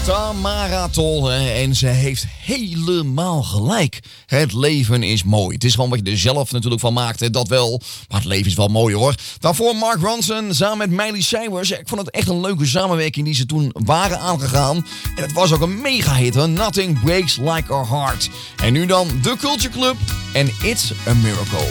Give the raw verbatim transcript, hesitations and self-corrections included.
Tamara Tollen en ze heeft helemaal gelijk. Het leven is mooi. Het is gewoon wat je er zelf natuurlijk van maakt, hè, dat wel. Maar het leven is wel mooi hoor. Daarvoor Mark Ronson samen met Miley Cyrus. Ik vond het echt een leuke samenwerking die ze toen waren aangegaan. En het was ook een mega hit, hè? Nothing Breaks Like a Heart. En nu dan The Culture Club en It's a Miracle.